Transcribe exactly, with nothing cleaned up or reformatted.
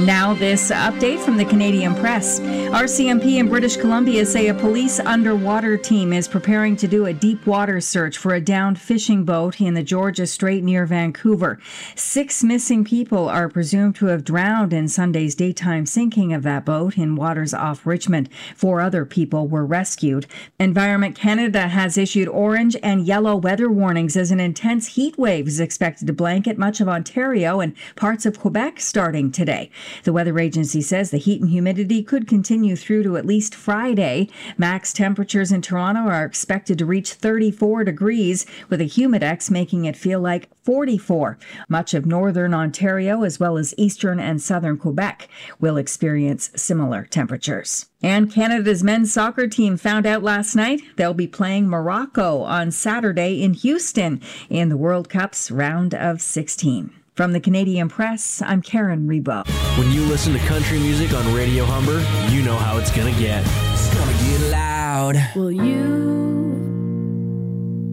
Now this update from the Canadian Press. R C M P in British Columbia say a police underwater team is preparing to do a deep water search for a downed fishing boat in the Georgia Strait near Vancouver. Six missing people are presumed to have drowned in Sunday's daytime sinking of that boat in waters off Richmond. Four other people were rescued. Environment Canada has issued orange and yellow weather warnings as an intense heat wave is expected to blanket much of Ontario and parts of Quebec starting today. The weather agency says the heat and humidity could continue through to at least Friday. Max temperatures in Toronto are expected to reach thirty-four degrees, with a humidex making it feel like forty-four. Much of northern Ontario, as well as eastern and southern Quebec, will experience similar temperatures. And Canada's men's soccer team found out last night they'll be playing Morocco on Saturday in Houston in the World Cup's round of sixteen. From the Canadian Press, I'm Karen Reba. When you listen to country music on Radio Humber, you know how it's gonna get. It's gonna get loud. Will you